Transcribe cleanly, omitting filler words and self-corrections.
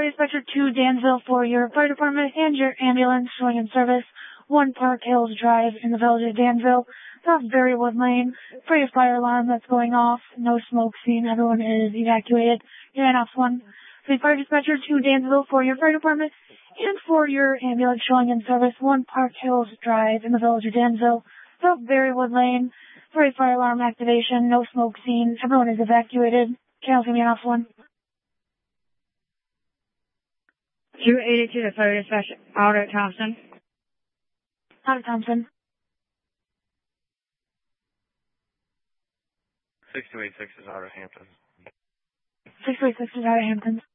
Dispatcher 2 Danville for your fire department and your ambulance showing in service. 1 Park Hills Drive in the village of Danville. South Berrywood Lane. For your fire alarm that's going off. No smoke seen. Everyone is evacuated. Your Anops 1. For Fire Dispatcher 2 Danville for your fire department and for your ambulance showing in service. 1 Park Hills Drive in the village of Danville. South Berrywood Lane. For a fire alarm activation. No smoke seen. Everyone is evacuated. Channel to me Anops 1. 282 to Fire Dispatch, Alder Thompson. Alder Thompson. 6286 is Alder Hampton. 6286 is Alder Hampton.